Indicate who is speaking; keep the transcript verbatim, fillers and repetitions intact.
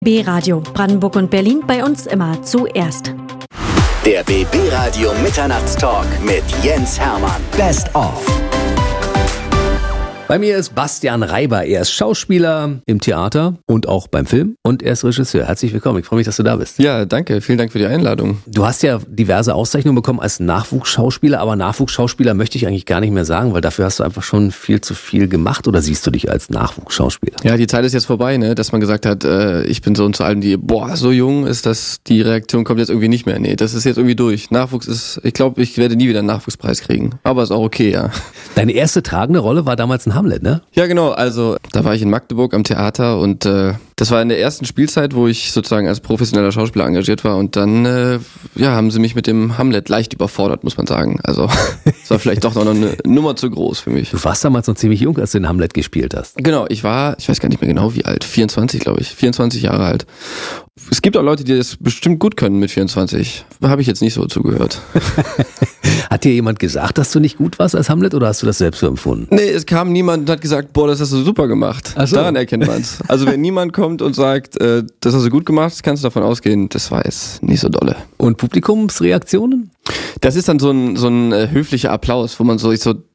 Speaker 1: B-Radio Brandenburg und Berlin, bei uns immer zuerst.
Speaker 2: Der B B-Radio Mitternachtstalk mit Jens Hermann. Best of.
Speaker 3: Bei mir ist Bastian Reiber. Er ist Schauspieler im Theater und auch beim Film und er ist Regisseur. Herzlich willkommen. Ich freue mich, dass du da bist.
Speaker 4: Ja, danke. Vielen Dank für die Einladung.
Speaker 3: Du hast ja diverse Auszeichnungen bekommen als Nachwuchsschauspieler, aber Nachwuchsschauspieler möchte ich eigentlich gar nicht mehr sagen, weil dafür hast du einfach schon viel zu viel gemacht. Oder siehst du dich als Nachwuchsschauspieler?
Speaker 4: Ja, die Zeit ist jetzt vorbei, ne? Dass man gesagt hat, äh, ich bin so und zu allen, die, boah, so jung ist, dass die Reaktion kommt jetzt irgendwie nicht mehr. Nee, das ist jetzt irgendwie durch. Nachwuchs ist, ich glaube, ich werde nie wieder einen Nachwuchspreis kriegen. Aber ist auch okay, ja.
Speaker 3: Deine erste tragende Rolle war damals in Hamlet, ne?
Speaker 4: Ja, genau. Also da war ich in Magdeburg am Theater und äh, das war in der ersten Spielzeit, wo ich sozusagen als professioneller Schauspieler engagiert war und dann äh, ja, haben sie mich mit dem Hamlet leicht überfordert, muss man sagen. Also es war vielleicht doch noch eine Nummer zu groß für mich.
Speaker 3: Du warst damals noch ziemlich jung, als du den Hamlet gespielt hast.
Speaker 4: Genau, ich war, ich weiß gar nicht mehr genau wie alt, vierundzwanzig glaube ich, vierundzwanzig Jahre alt. Es gibt auch Leute, die das bestimmt gut können mit vierundzwanzig. Habe ich jetzt nicht so zugehört.
Speaker 3: Hat dir jemand gesagt, dass du nicht gut warst als Hamlet oder hast du das selbst so empfunden?
Speaker 4: Nee, es kam niemand und hat gesagt, boah, das hast du super gemacht.
Speaker 3: Ach so.
Speaker 4: Daran erkennt man es. Also wenn niemand kommt und sagt, äh, das hast du gut gemacht, kannst du davon ausgehen, das war jetzt nicht so dolle.
Speaker 3: Und Publikumsreaktionen?
Speaker 4: Das ist dann so ein, so ein äh, höflicher Applaus, wo man so, so